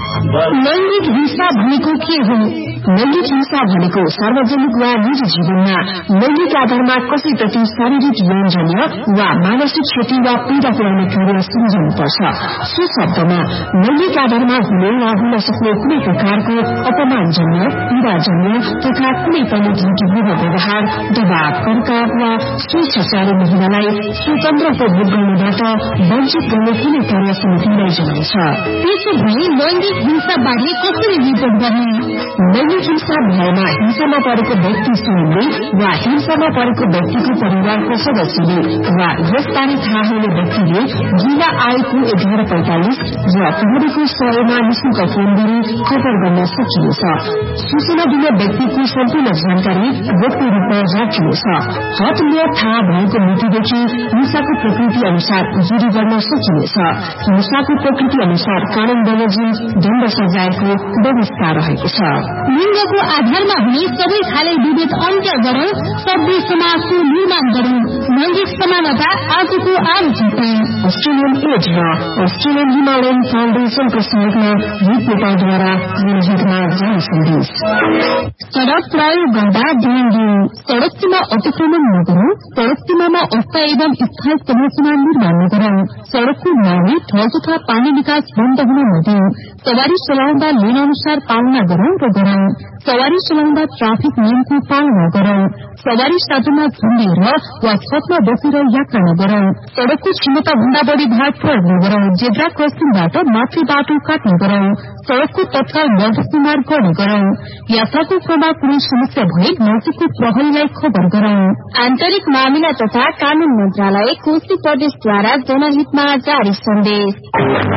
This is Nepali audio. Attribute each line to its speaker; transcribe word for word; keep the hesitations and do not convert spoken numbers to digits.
Speaker 1: लैंगिक हिंसा भनेको के हो? लैंगिक हिंसा भनेको सार्वजनिक वा निजी जीवनमा लैंगिक आधारमा कसैप्रति शारीरिक यौनजन्य वा मानसिक क्षति वा पीड़ा पुर्याउने कार्य सम्झनुपर्छ। सो शब्दमा लैंगिक आधारमा हुने वा हुन सक्ने कुनै प्रकारको अपमानजन्य, पीड़ाजन्य तथा कुनै पनि ड्युटीपूर्ण व्यवहार, दबाव, कर्काव वा स्वेच्छाचारी महिलालाई स्वतन्त्र उपभोग गर्नबाट वञ्चित गर्ने कुनै कार्य समितिलाई जनाउँछ। त्यसो भए लैंगिक हिंसा बारे कसरी रिपोर्ट गर्ने? लैंगिक हिंसा भएमा हिंसामा परेको व्यक्ति स्वयंले वा हिंसामा परेको व्यक्तिको परिवारको सदस्यले वा यसबारे थाहा हुने व्यक्तिले जिल्ला आयोगको एघार पैंतालिस र प्रहरीको सयमा निशुल्क फोन गरी खबर गर्न सकिनेछ। सूचना दिने व्यक्तिको सम्पूर्ण जानकारी गोप्य रूपमा राखिनेछ। हदले थाहा भएको मितिदेखि हिंसाको प्रकृति अनुसार जुरी गर्न सकिनेछ। हिंसाको प्रकृति अनुसार कानून बमोजिम दण्ड सजायको व्यवस्था रहेको छ। लिंगको आधारमा हुने सबै खाले विभेद अन्त्य गरौं, सभ्य समाजको निर्माण गरौं। लैंगिक समानता आजको आवश्यकता। अस्ट्रेलियन एड र अस्ट्रेलियन हिमालयन फाउन्डेशनको सहयोगमा युथ नेपालद्वारा जनहितमा जारी सन्देश। सड़क प्रयोग गर्दा ध्यान दिऊ। सड़क सीमा अतिक्रमण नगरौं। सड़क सीमामा अवस्था एवं स्थायी संरचना निर्माण नगरौं। सड़कको नाली, ढल तथा पानी निकास बन्द हुन नदिऊ। सवारी चलाउँदा लेन अनुसार पालना गरौं र गरौं। सवारी चलाउँदा ट्राफिक नियमको पालना गरौं। सवारी साधनमा झुन्डिएर वा छतमा बसेर यात्रा नगरौं। सड़कको क्षमता भन्दा बढ़ी भार प्रयोग नगरौं। जेब्रा क्रसिङबाट माथि बाटो काट्ने गरौं। सड़कको तत्काल मध्यस्थमार्ग गर्ने गरौं। यात्राको क्रममा कुनै समस्या भए नजिकको प्रहरीलाई खबर गरौं। आन्तरिक मामिला तथा कानून मन्त्रालय कोशी प्रदेशद्वारा जनहितमा जारी सन्देश।